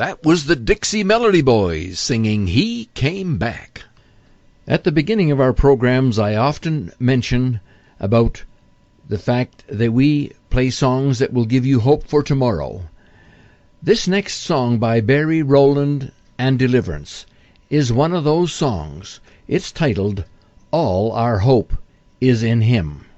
That was the Dixie Melody Boys singing He Came Back. At the beginning of our programs, I often mention about the fact that we play songs that will give you hope for tomorrow. This next song by Barry Rowland and Deliverance is one of those songs. It's titled, All Our Hope Is in Him.